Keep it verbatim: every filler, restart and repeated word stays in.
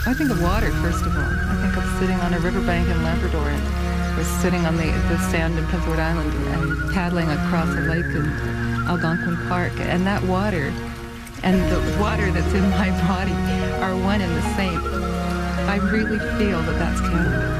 I think of water, first of all. I think of sitting on a riverbank in Labrador and or sitting on the, the sand in Prince Edward Island and paddling across a lake in Algonquin Park. And that water and the water that's in my body are one and the same. I really feel that that's Canada.